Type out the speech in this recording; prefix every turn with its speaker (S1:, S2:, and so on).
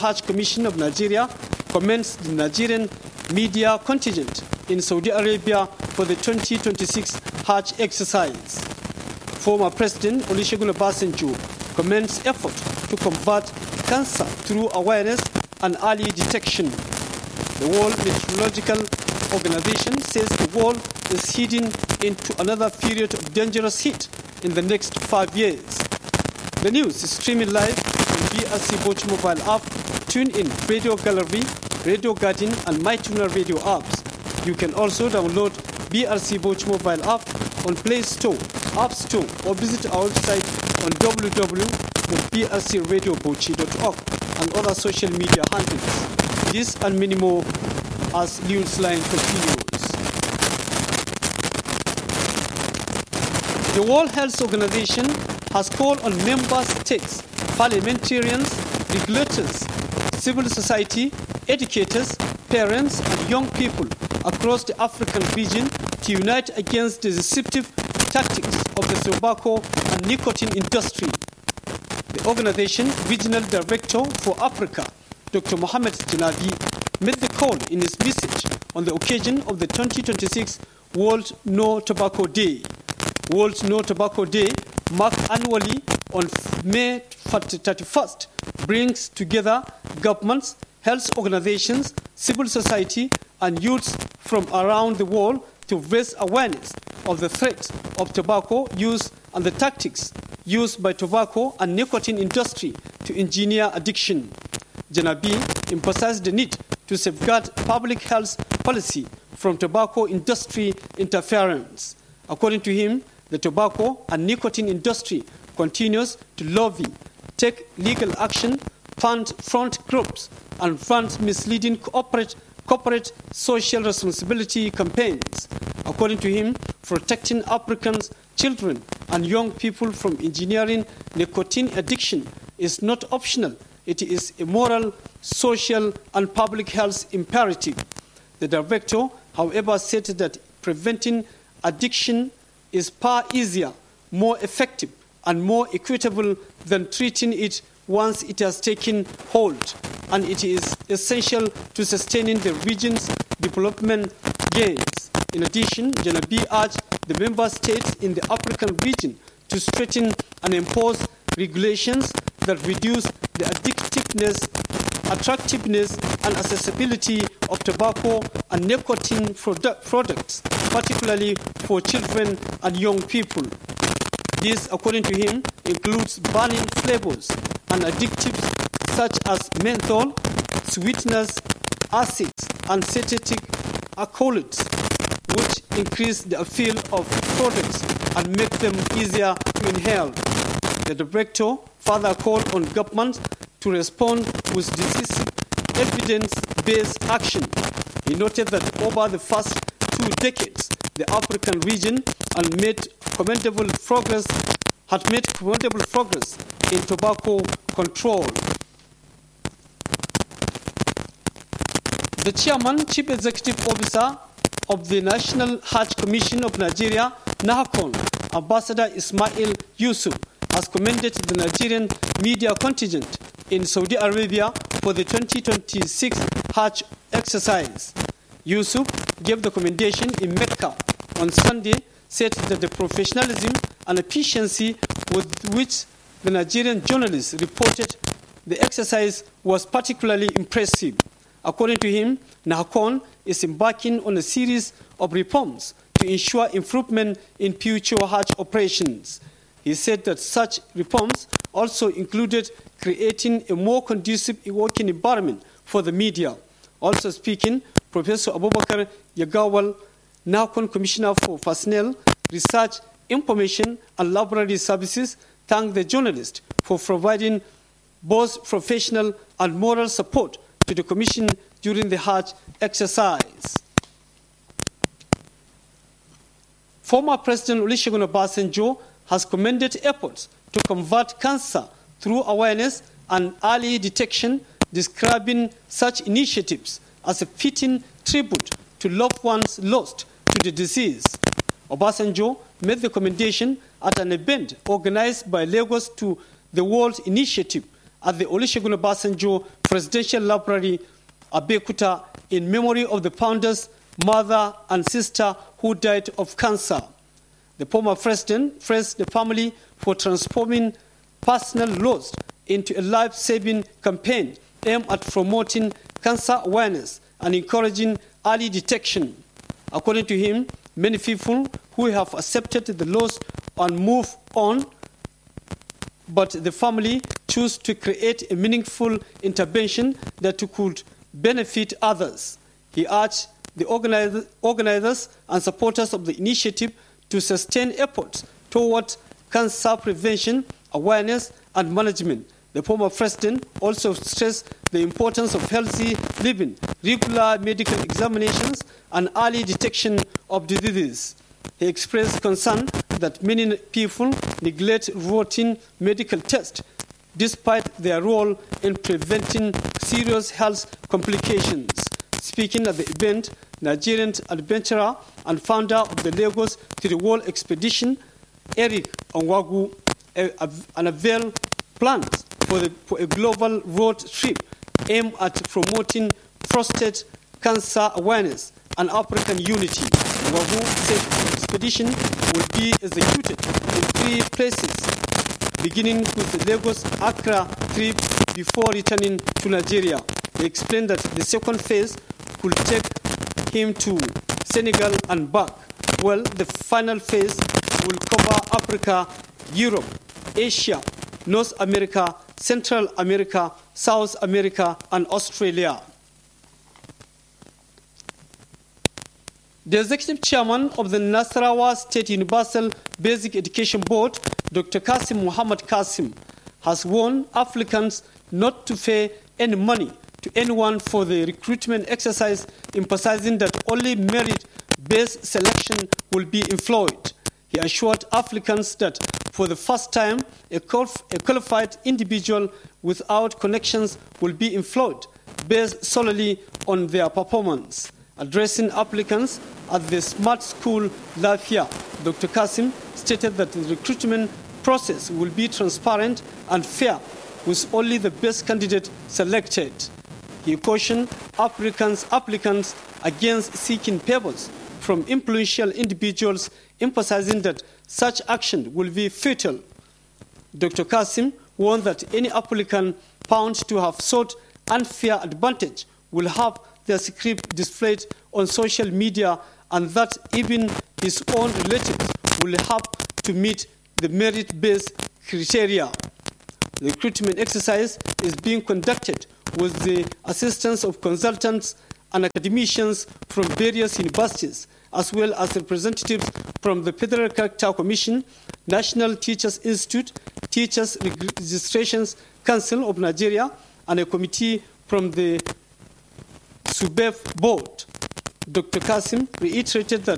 S1: Hajj Commission of Nigeria commends the Nigerian media contingent in Saudi Arabia for the 2026 Hajj exercise. Former President Olusegun Obasanjo commends effort to combat cancer through awareness and early detection. The World Meteorological Organization says the world is heading into another period of dangerous heat in the next 5 years. The news is streaming live on BRC Bauchi mobile app. Tune in Radio Gallery, Radio Garden, and MyTuner Radio apps. You can also download BRC Bauchi mobile app on Play Store, App Store, or visit our website on www.brcradiobauchi.org and other social media handles. This and many more as Newsline continues. The World Health Organization has called on member states, parliamentarians, regulators, civil society, educators, parents, and young people across the African region to unite against the deceptive tactics of the tobacco and nicotine industry. The organization Regional Director for Africa, Dr. Mohamed Janabi, made the call in his message on the occasion of the 2026 World No Tobacco Day. World No Tobacco Day, marked annually on May 31st, brings together governments, health organizations, civil society, and youths from around the world to raise awareness of the threats of tobacco use and the tactics used by tobacco and nicotine industry to engineer addiction. Janabi emphasized the need to safeguard public health policy from tobacco industry interference. According to him, the tobacco and nicotine industry continues to lobby, take legal action, fund front groups, and fund misleading corporate social responsibility campaigns. According to him, protecting Africans, children, and young people from engineering nicotine addiction is not optional. It is a moral, social, and public health imperative. The director, however, said that preventing addiction is far easier, more effective, and more equitable than treating it once it has taken hold, and it is essential to sustaining the region's development gains. In addition, Janabi urged the member states in the African region to strengthen and enforce regulations that reduce the addictiveness, attractiveness, and accessibility of tobacco and nicotine products, particularly for children and young people. This, according to him, includes banning flavors and additives such as menthol, sweeteners, acids, and synthetic alcohols, which increase the appeal of products and make them easier to inhale. The director further called on governments to respond with decisive evidence-based action. He noted that over the first 2 decades, the African region had made commendable progress in tobacco control. The chairman, chief executive officer of the National Hajj Commission of Nigeria, NAHCON, Ambassador Ismail Yusuf, has commended the Nigerian media contingent in Saudi Arabia for the 2026 Hajj exercise. Yusuf gave the commendation in Mecca on Sunday, said that the professionalism and efficiency with which the Nigerian journalists reported the exercise was particularly impressive. According to him, NAHCON is embarking on a series of reforms to ensure improvement in future Hajj operations. He said that such reforms also included creating a more conducive working environment for the media. Also speaking, Professor Abubakar Yagawal, NAHCON Commissioner for Personnel, Research, Information and Library Services, thanked the journalists for providing both professional and moral support to the Commission during the Hajj exercise. Former President Olusegun Obasanjo has commended efforts to combat cancer through awareness and early detection, describing such initiatives as a fitting tribute to loved ones lost to the disease. Obasanjo made the commendation at an event organized by Lagos to the World Initiative at the Olusegun Obasanjo Presidential Library, Abeokuta, in memory of the founder's mother and sister who died of cancer. The former president praised the family for transforming personal loss into a life-saving campaign aimed at promoting cancer awareness and encouraging early detection. According to him, many people who have accepted the loss and move on, but the family choose to create a meaningful intervention that could benefit others. He urged the organizers and supporters of the initiative to sustain efforts toward cancer prevention, awareness, and management. The former president also stressed the importance of healthy living, regular medical examinations, and early detection of diseases. He expressed concern that many people neglect routine medical tests despite their role in preventing serious health complications. Speaking at the event, Nigerian adventurer and founder of the Lagos to the World Expedition, Eric Onwagu, unveiled plans for a global road trip aimed at promoting prostate cancer awareness and African unity. Onwagu said the expedition will be executed in 3 places, beginning with the Lagos-Accra trip before returning to Nigeria. He explained that the second phase could take him to Senegal and back, while the final phase will cover Africa, Europe, Asia, North America, Central America, South America, and Australia. The executive chairman of the Nasarawa State Universal Basic Education Board, Dr. Kasim Muhammad Kasim, has warned applicants not to pay any money to anyone for the recruitment exercise, emphasizing that only merit-based selection will be employed. He assured applicants that for the first time, a qualified individual without connections will be employed based solely on their performance. Addressing applicants at the Smart School Lafia, Dr. Kasim stated that the recruitment process will be transparent and fair, with only the best candidate selected. He cautioned applicants against seeking favors from influential individuals, emphasizing that such action will be futile. Dr. Kasim warned that any applicant found to have sought unfair advantage will have their script displayed on social media, and that even his own relatives will have to meet the merit-based criteria. The recruitment exercise is being conducted with the assistance of consultants and academicians from various universities, as well as representatives from the Federal Character Commission, National Teachers Institute, Teachers Registrations Council of Nigeria, and a committee from the SUBEF board. Dr. Kasim reiterated that